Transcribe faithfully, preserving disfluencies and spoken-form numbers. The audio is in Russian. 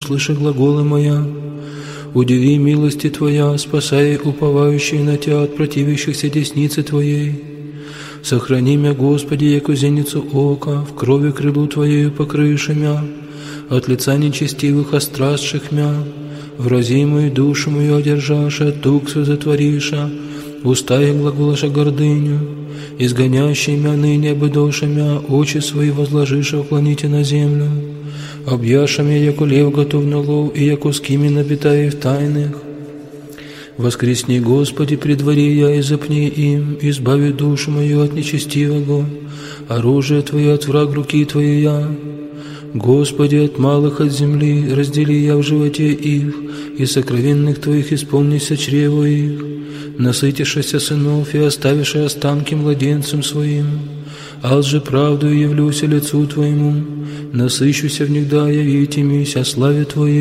услыши глаголы моя. Удиви милости Твоя, спасай уповающие на Тя от противящихся десницы Твоей. Сохрани мя, Господи, яко зеницу ока, в крови крылу Твоею покрыши мя, от лица нечестивых острастших мя, врази мою душу мою одержаша, туксу затвориша, уста их глаголаша гордыню, изгонящий мя ныне обыдоша мя, очи свои возложиша уклоните на землю, объяша мя, яко лев готов на лов, и яко скими набитая в тайных. Воскресни, Господи, при дворе я, и запни им, избави душу мою от нечестивого, оружие Твое от враг руки Твоей я. Господи, от малых от земли раздели я в животе их, и сокровенных Твоих исполнися чрево их, насытишься сынов и оставишь останки младенцам своим. Ал же правду явлюся лицу Твоему, насыщуся внегда явите мися славе Твоей.